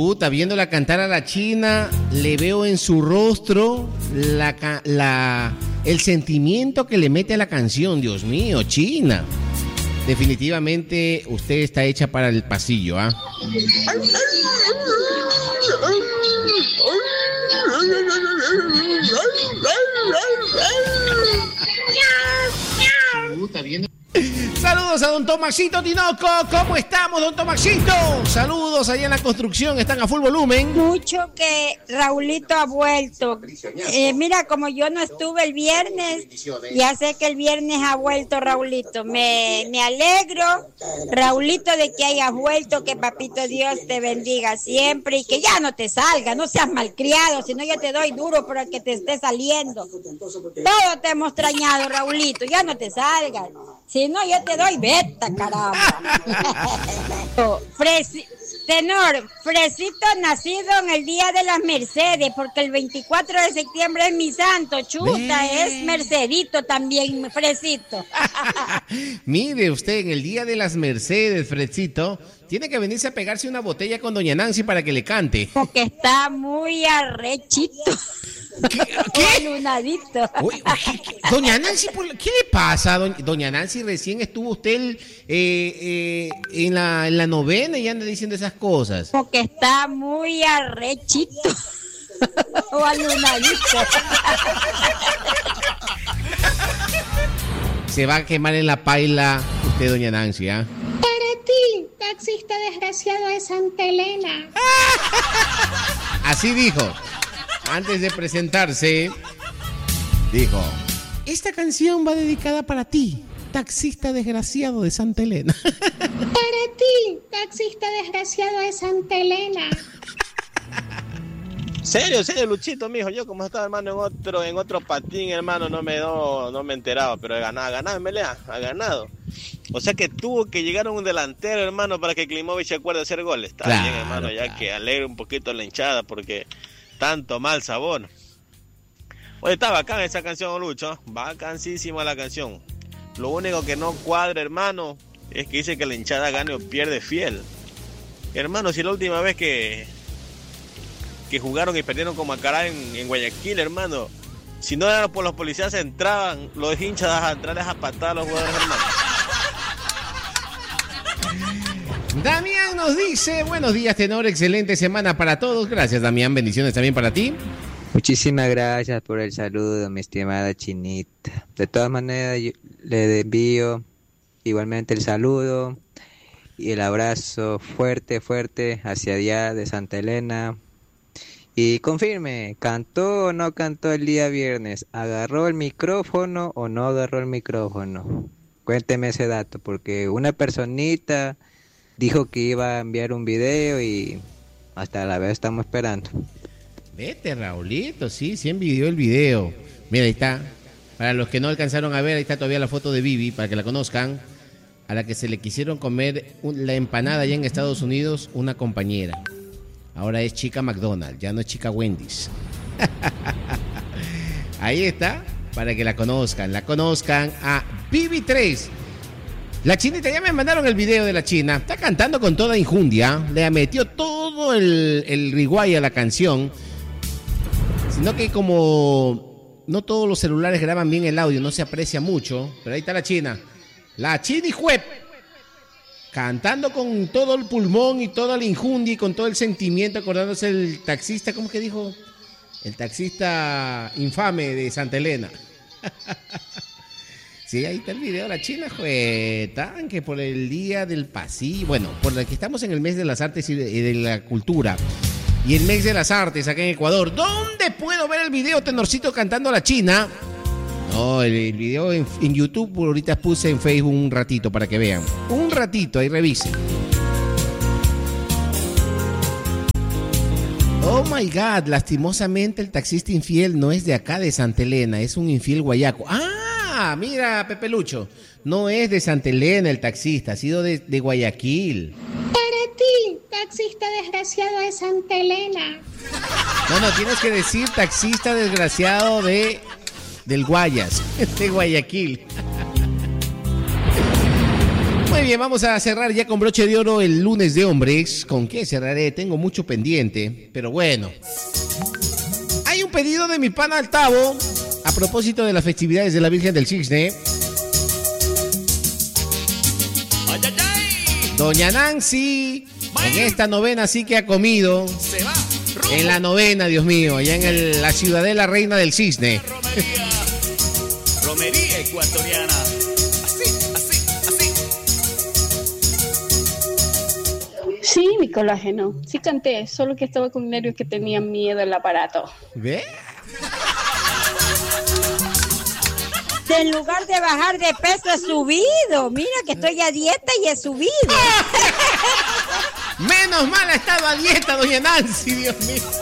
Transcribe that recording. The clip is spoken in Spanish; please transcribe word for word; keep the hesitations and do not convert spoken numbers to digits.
Chuta, viéndola cantar a la China, le veo en su rostro la, la, el sentimiento que le mete a la canción. Dios mío, China. Definitivamente usted está hecha para el pasillo, ¿ah? Chuta, viendo... Saludos a don Tomasito Tinoco. ¿Cómo estamos, don Tomasito? Saludos allá en la construcción. Están a full volumen. Mucho que Raulito ha vuelto. Eh, mira, como yo no estuve el viernes, ya sé que el viernes ha vuelto Raulito. Me, me alegro, Raulito, de que hayas vuelto. Que papito Dios te bendiga siempre y que ya no te salga. No seas malcriado, si no yo te doy duro por el que te esté saliendo. Todo te hemos extrañado, Raulito. Ya no te salgas. Si no, yo te doy beta, caramba. Fresi, tenor, Fresito nacido en el Día de las Mercedes, porque el veinticuatro de septiembre es mi santo. Chuta, Bien. Es Mercedito también, Fresito. Mire usted, en el Día de las Mercedes, Fresito, tiene que venirse a pegarse una botella con doña Nancy para que le cante. Porque está muy arrechito. ¿Qué? ¿Qué? Lunadito. Uy, uy, doña Nancy, ¿qué le pasa? Doña Nancy, recién estuvo usted eh, eh, en, la, en la novena y anda diciendo esas cosas. Porque está muy arrechito. O alunadito. Se va a quemar en la paila usted, doña Nancy, ¿ah? ¿eh? Para ti, taxista desgraciado de Santa Elena. Así dijo. Antes de presentarse, dijo: esta canción va dedicada para ti, taxista desgraciado de Santa Elena. Para ti, taxista desgraciado de Santa Elena. Serio, serio, Luchito, mijo. Yo como estaba, hermano, en otro, en otro patín, hermano, no me no, no me enteraba, pero he ganado, ha ganado en pelea, ha ganado. O sea que tuvo que llegar un delantero, hermano, para que Klimovic se acuerde de hacer goles. Está claro, bien, hermano, ya claro. Que alegre un poquito la hinchada, porque tanto mal sabor. Oye, está bacán esa canción, Lucho. Bacanísima la canción. Lo único que no cuadra, hermano, es que dice que la hinchada gane o pierde fiel. Hermano, si la última vez que que jugaron y perdieron con Macará en, en Guayaquil, hermano, si no eran por los policías, entraban los hinchas a entrarles a patar a los jugadores, hermano. Damián nos dice: buenos días, tenor, excelente semana para todos. Gracias, Damián, bendiciones también para ti. Muchísimas gracias por el saludo, mi estimada Chinita. De todas maneras, yo le envío igualmente el saludo y el abrazo fuerte, fuerte hacia allá de Santa Elena. Y confirme, ¿cantó o no cantó el día viernes? ¿Agarró el micrófono o no agarró el micrófono? Cuénteme ese dato, porque una personita dijo que iba a enviar un video y hasta la vez estamos esperando. Vete, Raulito, sí, sí envió el video. Mira, ahí está. Para los que no alcanzaron a ver, ahí está todavía la foto de Vivi, para que la conozcan. A la que se le quisieron comer un, la empanada allá en Estados Unidos, una compañera. Ahora es chica McDonald's, ya no es chica Wendy's. Ahí está, para que la conozcan. La conozcan a Vivi tres. La chinita, ya me mandaron el video de la china. Está cantando con toda injundia. Le metió todo el, el riguay a la canción. Sino que como no todos los celulares graban bien el audio, no se aprecia mucho. Pero ahí está la china. La chini juep. Cantando con todo el pulmón y toda la injundia y con todo el sentimiento, acordándose el taxista, ¿cómo que dijo? El taxista infame de Santa Elena. Sí, ahí está el video de la china, juetan, que por el día del pasillo, bueno, por el que estamos en el mes de las artes y de, y de la cultura, y el mes de las artes acá en Ecuador. ¿Dónde puedo ver el video Tenorcito cantando a la china? No, el, el video en, en YouTube, ahorita puse en Facebook un ratito para que vean. Un ratito, ahí revisen. Oh my God, lastimosamente el taxista infiel no es de acá de Santa Elena, es un infiel guayaco. Ah, mira, Pepe Lucho, no es de Santa Elena el taxista, ha sido de, de Guayaquil. Para ti, taxista desgraciado de Santa Elena. No, no, tienes que decir taxista desgraciado de... del Guayas, de Guayaquil. Muy bien, vamos a cerrar ya con broche de oro el lunes de hombres. ¿Con qué cerraré? Tengo mucho pendiente, pero bueno. Hay un pedido de mi pana Altavo a propósito de las festividades de la Virgen del Cisne. Doña Nancy, en esta novena sí que ha comido. En la novena, Dios mío, allá en el, la ciudadela Reina del Cisne. Romería, romería ecuatoriana. Así, así, así. Sí, mi colágeno. Sí canté, solo que estaba con nervios que tenía miedo al aparato. ¿Ve? En lugar de bajar de peso he subido. Mira que estoy a dieta y he subido. Menos mal ha estado a dieta, doña Nancy, Dios mío.